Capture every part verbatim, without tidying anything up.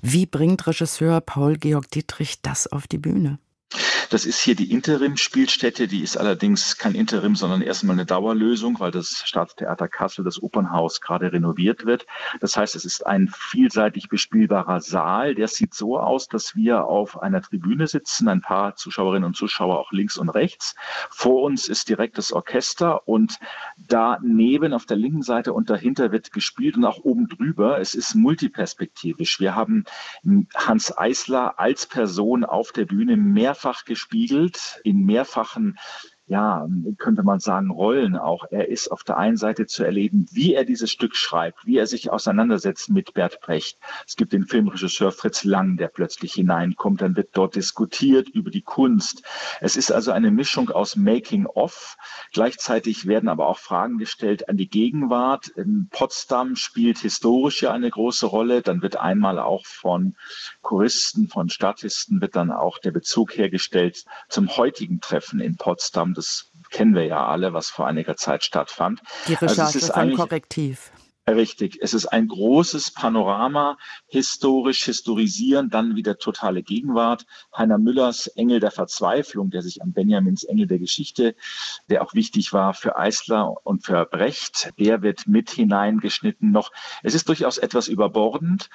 Wie bringt Regisseur Paul-Georg Dittrich das auf die Bühne? Das ist hier die Interim-Spielstätte, die ist allerdings kein Interim, sondern erstmal eine Dauerlösung, weil das Staatstheater Kassel, das Opernhaus, gerade renoviert wird. Das heißt, es ist ein vielseitig bespielbarer Saal. Der sieht so aus, dass wir auf einer Tribüne sitzen, ein paar Zuschauerinnen und Zuschauer auch links und rechts. Vor uns ist direkt das Orchester und daneben auf der linken Seite und dahinter wird gespielt und auch oben drüber. Es ist multiperspektivisch. Wir haben Hanns Eisler als Person auf der Bühne mehrfach gespiegelt, in mehrfachen, ja, könnte man sagen, Rollen auch. Er ist auf der einen Seite zu erleben, wie er dieses Stück schreibt, wie er sich auseinandersetzt mit Bert Brecht. Es gibt den Filmregisseur Fritz Lang, der plötzlich hineinkommt, dann wird dort diskutiert über die Kunst. Es ist also eine Mischung aus Making-of. Gleichzeitig werden aber auch Fragen gestellt an die Gegenwart. In Potsdam spielt historisch ja eine große Rolle. Dann wird einmal auch von Choristen, von Statisten wird dann auch der Bezug hergestellt zum heutigen Treffen in Potsdam. Das kennen wir ja alle, was vor einiger Zeit stattfand. Die Recherche also es ist von Korrektiv. Richtig. Es ist ein großes Panorama, historisch, historisieren, dann wieder totale Gegenwart. Heiner Müllers Engel der Verzweiflung, der sich an Benjamins Engel der Geschichte, der auch wichtig war für Eisler und für Brecht, der wird mit hineingeschnitten noch. Es ist durchaus etwas überbordend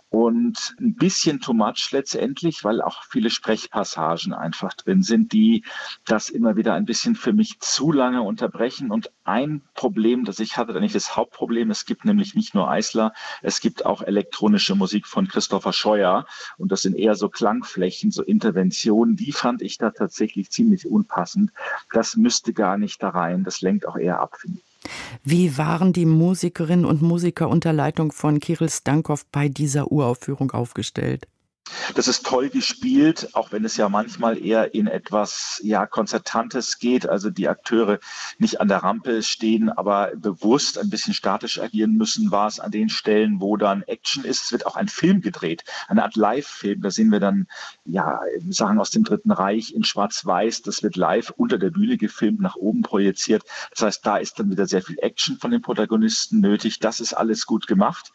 und ein bisschen too much letztendlich, weil auch viele Sprechpassagen einfach drin sind, die das immer wieder ein bisschen für mich zu lange unterbrechen. Und ein Problem, das ich hatte, nicht das Hauptproblem, es gibt nämlich nicht nur Eisler, es gibt auch elektronische Musik von Christopher Scheuer und das sind eher so Klangflächen, so Interventionen, die fand ich da tatsächlich ziemlich unpassend. Das müsste gar nicht da rein, das lenkt auch eher ab, finde ich. Wie waren die Musikerinnen und Musiker unter Leitung von Kirill Stankow bei dieser Uraufführung aufgestellt? Das ist toll gespielt, auch wenn es ja manchmal eher in etwas ja Konzertantes geht, also die Akteure nicht an der Rampe stehen, aber bewusst ein bisschen statisch agieren müssen, war es an den Stellen, wo dann Action ist. Es wird auch ein Film gedreht, eine Art Live-Film, da sehen wir dann ja Sachen aus dem Dritten Reich in Schwarz-Weiß, das wird live unter der Bühne gefilmt, nach oben projiziert. Das heißt, da ist dann wieder sehr viel Action von den Protagonisten nötig, das ist alles gut gemacht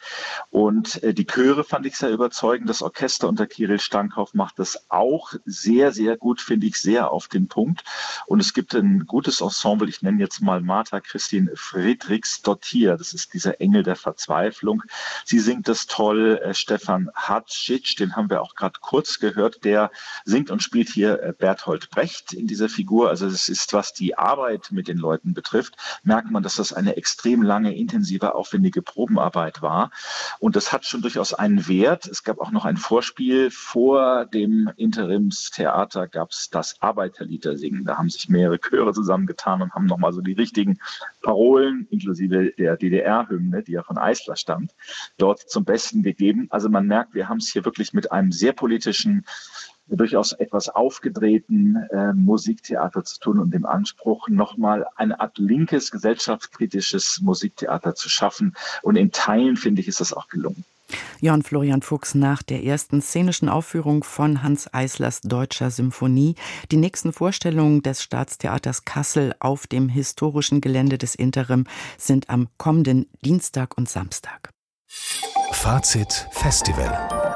und äh, die Chöre fand ich sehr überzeugend, das Orchester und der Kirill Stankow macht das auch sehr, sehr gut, finde ich, sehr auf den Punkt. Und es gibt ein gutes Ensemble, ich nenne jetzt mal Martha Christine Friedrichs-Dottir, das ist dieser Engel der Verzweiflung. Sie singt das toll. Äh, Stefan Hatschitsch, den haben wir auch gerade kurz gehört, der singt und spielt hier äh, Bertolt Brecht in dieser Figur. Also es ist, was die Arbeit mit den Leuten betrifft, merkt man, dass das eine extrem lange, intensive, aufwendige Probenarbeit war. Und das hat schon durchaus einen Wert. Es gab auch noch ein Vorspiel. Vor dem Interimstheater gab es das Arbeiterliedersingen. Da haben sich mehrere Chöre zusammengetan und haben nochmal so die richtigen Parolen, inklusive der D D R-Hymne, die ja von Eisler stammt, dort zum Besten gegeben. Also man merkt, wir haben es hier wirklich mit einem sehr politischen, durchaus etwas aufgedrehten äh, Musiktheater zu tun und dem Anspruch, nochmal eine Art linkes, gesellschaftskritisches Musiktheater zu schaffen. Und in Teilen, finde ich, ist das auch gelungen. Jörn Florian Fuchs nach der ersten szenischen Aufführung von Hanns Eislers Deutscher Symphonie. Die nächsten Vorstellungen des Staatstheaters Kassel auf dem historischen Gelände des Interim sind am kommenden Dienstag und Samstag. Fazit Festival.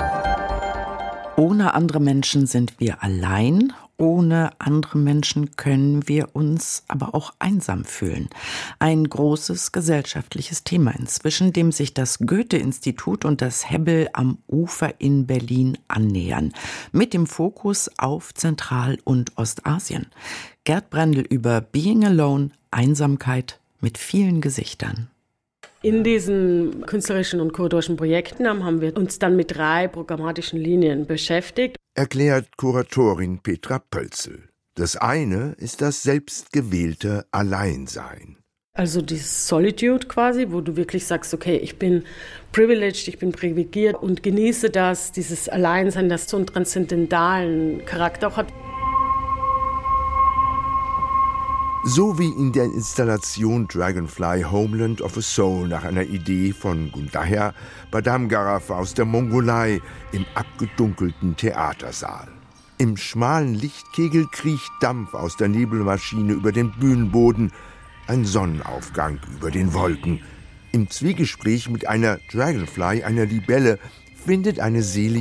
Ohne andere Menschen sind wir allein. Ohne andere Menschen können wir uns aber auch einsam fühlen. Ein großes gesellschaftliches Thema inzwischen, dem sich das Goethe-Institut und das Hebbel am Ufer in Berlin annähern. Mit dem Fokus auf Zentral- und Ostasien. Gerd Brendel über Being Alone, Einsamkeit mit vielen Gesichtern. In diesen künstlerischen und kuratorischen Projekten haben wir uns dann mit drei programmatischen Linien beschäftigt. Erklärt Kuratorin Petra Pölzel. Das eine ist das selbstgewählte Alleinsein. Also die Solitude quasi, wo du wirklich sagst, okay, ich bin privileged, ich bin privilegiert und genieße das, dieses Alleinsein, das so einen transzendentalen Charakter auch hat. So wie in der Installation Dragonfly Homeland of a Soul nach einer Idee von Gundaher Badam Garaf aus der Mongolei im abgedunkelten Theatersaal. Im schmalen Lichtkegel kriecht Dampf aus der Nebelmaschine über den Bühnenboden, ein Sonnenaufgang über den Wolken. Im Zwiegespräch mit einer Dragonfly, einer Libelle, findet eine Seele